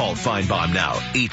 Paul Feinbaum now.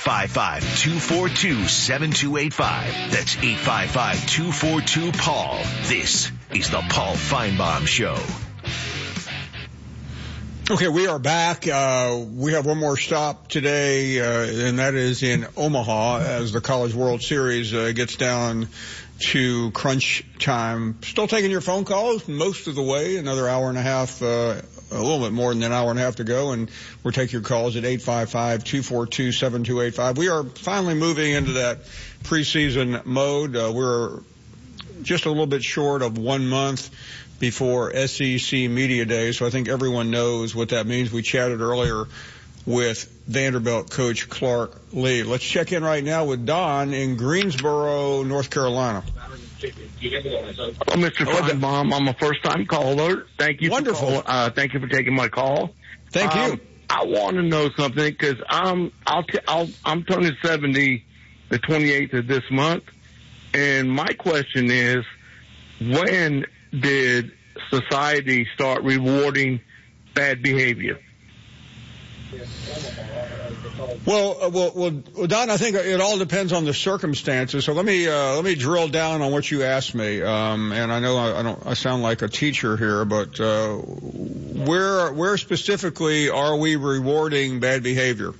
855-242-7285. That's 855-242-PAUL. This is the Paul Feinbaum Show. Okay, we are back. We have one more stop today, and that is in Omaha as the College World Series gets down to crunch time. Still taking your phone calls most of the way, another hour and a half, a little bit more than an hour and a half to go, and we'll take your calls at 855-242-7285. We are finally moving into that preseason mode. We're just a little bit short of 1 month before SEC Media Day, so I think everyone knows what that means. We chatted earlier with Vanderbilt coach Clark Lea. Let's check in right now with Don in Greensboro, North Carolina. Well, Mr. Feinbaum, I'm a first-time caller. Thank you. Wonderful. Thank you for taking my call. Thank you. I want to know something because I'm turning 70 the 28th of this month, and my question is, when did society start rewarding bad behavior? Well, Don, I think it all depends on the circumstances. So let me drill down on what you asked me. And I know I sound like a teacher here, but where specifically are we rewarding bad behavior?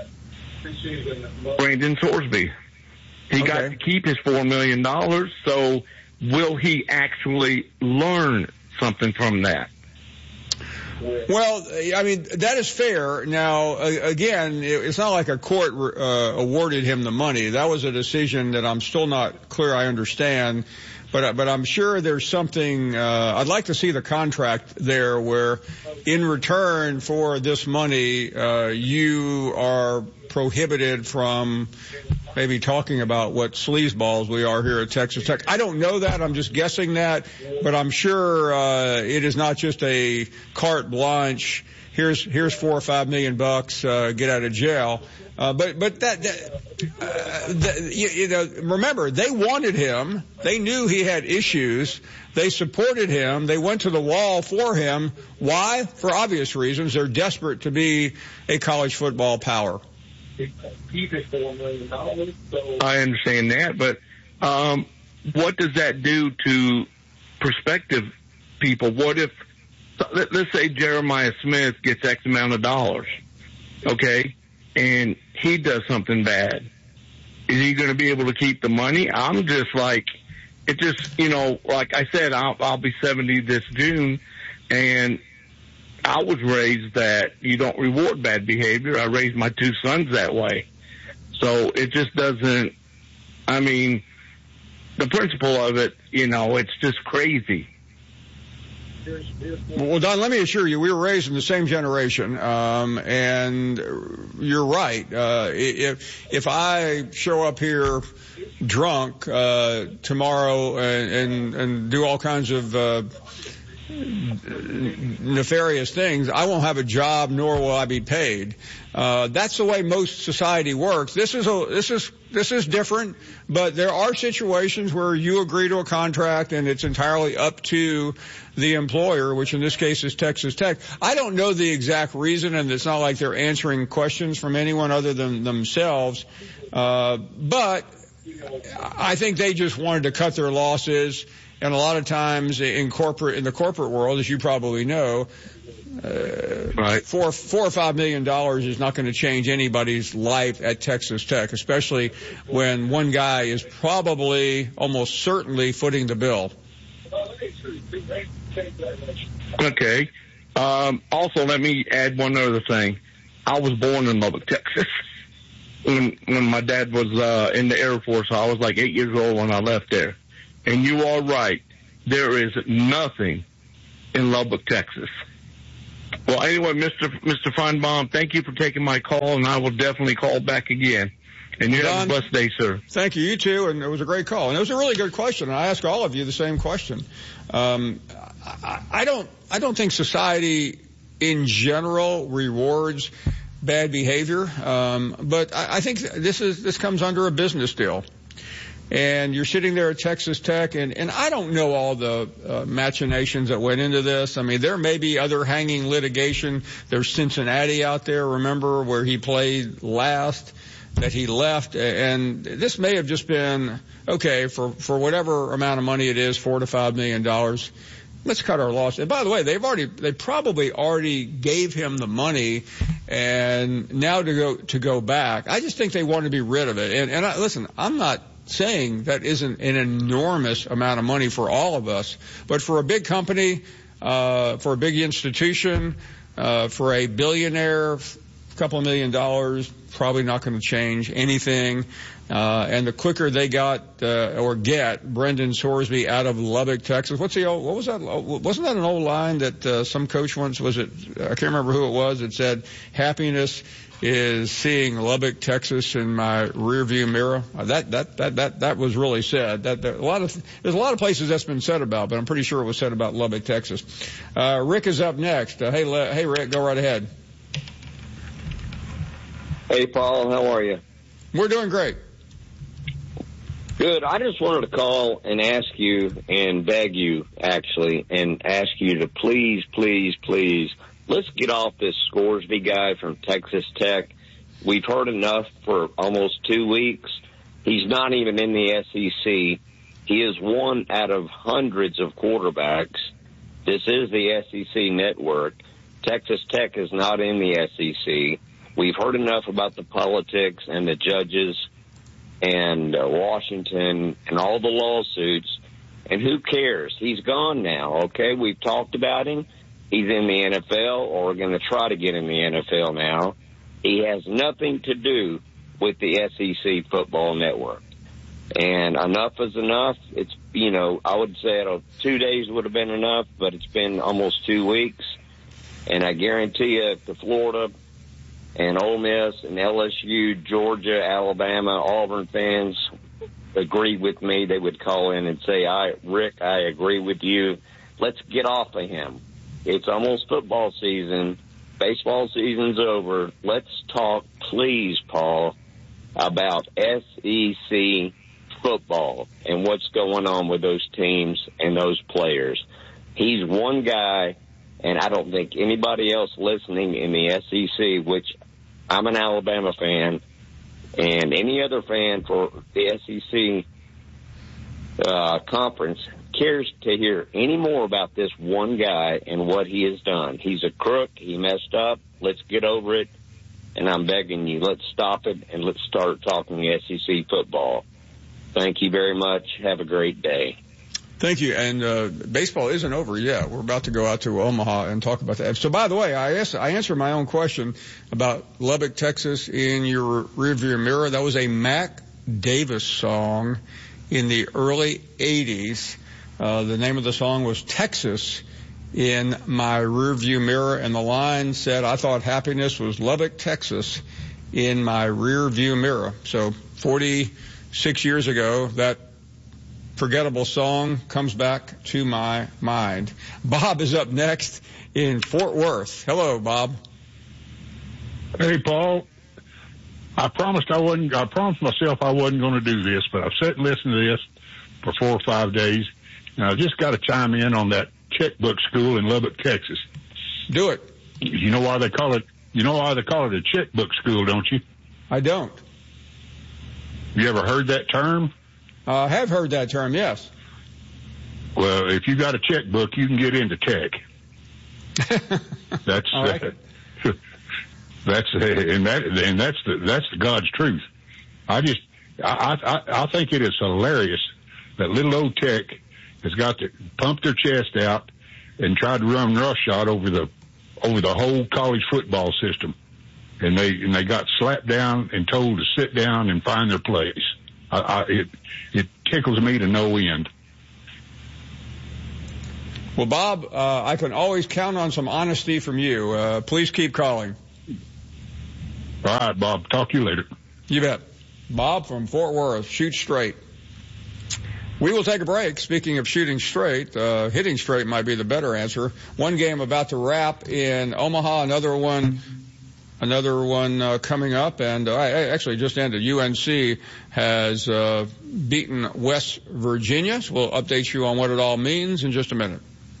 Brandon Sorsby. He got to keep his $4 million. So will he actually learn something from that? Well, I mean, that is fair. Now, again, it's not like a court awarded him the money. That was a decision that I'm still not clear I understand. But I'm sure there's something, I'd like to see the contract there where in return for this money, you are prohibited from maybe talking about what sleazeballs we are here at Texas Tech. I don't know that. I'm just guessing that. But I'm sure it is not just a carte blanche. Here's $4 or $5 million, get out of jail. But remember, they wanted him. They knew he had issues. They supported him. They went to the wall for him. Why? For obvious reasons. They're desperate to be a college football power. Keep his $4 million. So I understand that, but what does that do to prospective people? What if, let's say Jeremiah Smith gets X amount of dollars, okay, and he does something bad? Is he going to be able to keep the money? I'm just like, it just, like I said, I'll be 70 this June, and I was raised that you don't reward bad behavior. I raised my two sons that way. So it just doesn't, the principle of it, it's just crazy. Well, Don, let me assure you, we were raised in the same generation, and you're right. If I show up here drunk tomorrow and do all kinds of nefarious things, I won't have a job, nor will I be paid. That's the way most society works. This is different, but there are situations where you agree to a contract and it's entirely up to the employer, which in this case is Texas Tech. I don't know the exact reason, and it's not like they're answering questions from anyone other than themselves. But I think they just wanted to cut their losses. And a lot of times in the corporate world, as you probably know, right, $4 or $5 million is not going to change anybody's life at Texas Tech, especially when one guy is probably, almost certainly, footing the bill. Okay. Also, let me add one other thing. I was born in Lubbock, Texas. When my dad was in the Air Force, I was like 8 years old when I left there. And you are right. There is nothing in Lubbock, Texas. Well, anyway, Mr. Feinbaum, thank you for taking my call, and I will definitely call back again. And you have a blessed day, sir. Thank you. You too. And it was a great call. And it was a really good question. And I ask all of you the same question. I don't think society in general rewards bad behavior. But I think this comes under a business deal. and you're sitting there at Texas Tech, and I don't know all the machinations that went into this. I mean, there may be other hanging litigation. There's Cincinnati out there, remember, where he played last, that he left, and this may have just been, okay, for whatever amount of money it is, $4 to $5 million, let's cut our loss. And by the way, they probably already gave him the money, and now to go back, I just think they want to be rid of it. And listen, I'm not saying that isn't an enormous amount of money for all of us, but for a big company, for a big institution, for a billionaire, a couple of $1 million, probably not going to change anything. And the quicker they get Brendan Sorsby out of Lubbock, Texas. What was that? Wasn't that an old line that some coach once, I can't remember who it was, that said, happiness is seeing Lubbock, Texas in my rearview mirror. That was really said. There's a lot of places that's been said about, but I'm pretty sure it was said about Lubbock, Texas. Rick is up next. Hey Rick, go right ahead. Hey Paul, how are you? We're doing great. Good. I just wanted to call and ask you and beg you, actually, and ask you to please, let's get off this Scoresby guy from Texas Tech. We've heard enough for almost 2 weeks. He's not even in the SEC. He is one out of hundreds of quarterbacks. This is the SEC network. Texas Tech is not in the SEC. We've heard enough about the politics and the judges and Washington and all the lawsuits. And who cares? He's gone now, okay? We've talked about him. He's in the NFL, or we're going to try to get in the NFL now. He has nothing to do with the SEC football network. And enough is enough. It's, I would say 2 days would have been enough, but it's been almost 2 weeks. And I guarantee you, if the Florida and Ole Miss and LSU, Georgia, Alabama, Auburn fans agree with me, they would call in and say, Rick, I agree with you. Let's get off of him. It's almost football season. Baseball season's over. Let's talk, please, Paul, about SEC football and what's going on with those teams and those players. He's one guy, and I don't think anybody else listening in the SEC, which I'm an Alabama fan, and any other fan for the SEC conference cares to hear any more about this one guy and what he has done. He's a crook. He messed up. Let's get over it. And I'm begging you, let's stop it and let's start talking SEC football. Thank you very much. Have a great day. Thank you. And baseball isn't over yet. We're about to go out to Omaha and talk about that. So, by the way, I answered my own question about Lubbock, Texas in your rearview mirror. That was a Mac Davis song in the early 80s. The name of the song was Texas in My Rearview Mirror, and the line said, I thought happiness was Lubbock, Texas in my rearview mirror. So 46 years ago, that forgettable song comes back to my mind. Bob is up next in Fort Worth. Hello, Bob. Hey, Paul. I promised myself I wasn't going to do this, but I've sat and listened to this for 4 or 5 days. Now, I just got to chime in on that checkbook school in Lubbock, Texas. Do it. You know why they call it a checkbook school, don't you? I don't. You ever heard that term? I have heard that term, yes. Well, if you got a checkbook, you can get into tech. That's that's the God's truth. I think it is hilarious that little old tech has got to pump their chest out and try to run roughshod over the whole college football system, and they got slapped down and told to sit down and find their place. It tickles me to no end. Well, Bob, I can always count on some honesty from you. Please keep calling. All right, Bob. Talk to you later. You bet. Bob from Fort Worth, shoot straight. We will take a break. Speaking of shooting straight, hitting straight might be the better answer. One game about to wrap in Omaha, another one another one coming up, and I actually just ended. UNC has beaten West Virginia, so we'll update you on what it all means in just a minute.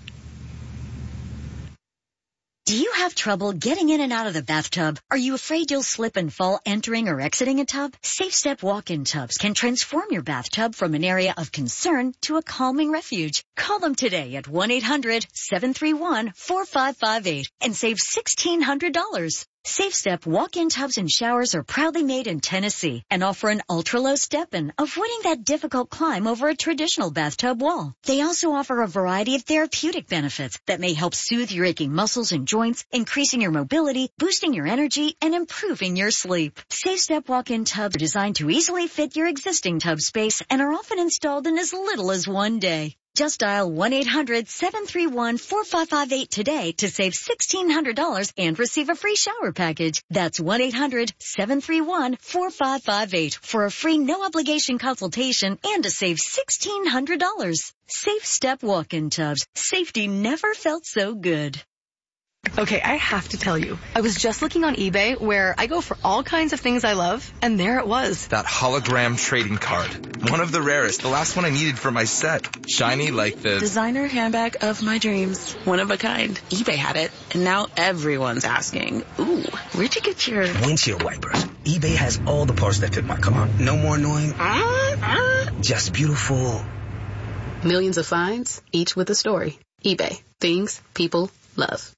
Do you have trouble getting in and out of the bathtub? Are you afraid you'll slip and fall entering or exiting a tub? Safe Step walk-in tubs can transform your bathtub from an area of concern to a calming refuge. Call them today at 1-800-731-4558 and save $1,600. Safe Step walk-in tubs and showers are proudly made in Tennessee and offer an ultra-low step-in, avoiding that difficult climb over a traditional bathtub wall. They also offer a variety of therapeutic benefits that may help soothe your aching muscles and joints, increasing your mobility, boosting your energy, and improving your sleep. Safe Step walk-in tubs are designed to easily fit your existing tub space and are often installed in as little as one day. Just dial 1-800-731-4558 today to save $1,600 and receive a free shower package. That's 1-800-731-4558 for a free no-obligation consultation and to save $1,600. Safe Step walk-in tubs. Safety never felt so good. Okay, I have to tell you, I was just looking on eBay where I go for all kinds of things I love, and there it was. That hologram trading card. One of the rarest, the last one I needed for my set. Shiny like the designer handbag of my dreams. One of a kind. eBay had it, and now everyone's asking, ooh, where'd you get your windshield wipers? eBay has all the parts that fit my car. No more annoying, just beautiful. Millions of finds, each with a story. eBay. Things people love.